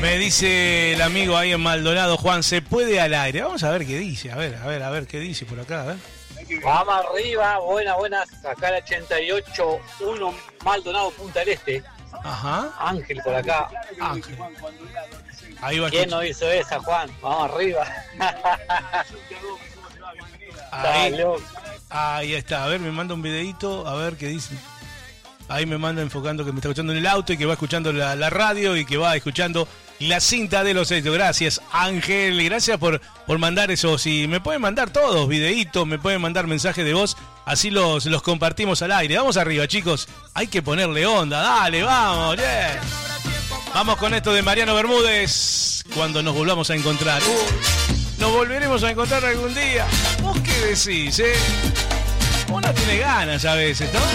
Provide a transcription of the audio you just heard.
Me dice el amigo ahí en Maldonado, Juan, ¿se puede al aire? Vamos a ver qué dice, a ver qué dice por acá, a ver. Vamos arriba, buenas, acá el 88-1 Maldonado Punta del Este. Ajá. Ángel por acá. Ángel. Ahí va. ¿Quién no hizo esa, Juan? Vamos arriba. Ahí está, a ver, me manda un videito, a ver qué dice. Ahí me manda enfocando que me está escuchando en el auto y que va escuchando la radio y que va escuchando la cinta de los hechos. Gracias, Ángel, gracias por mandar esos. Y me pueden mandar todos, videitos, me pueden mandar mensajes de voz, así los compartimos al aire. Vamos arriba, chicos, hay que ponerle onda, dale, vamos, yeah. Vamos con esto de Mariano Bermúdez, cuando nos volvamos a encontrar. Nos volveremos a encontrar algún día. ¿Vos qué decís, Uno tiene ganas a veces, ¿no?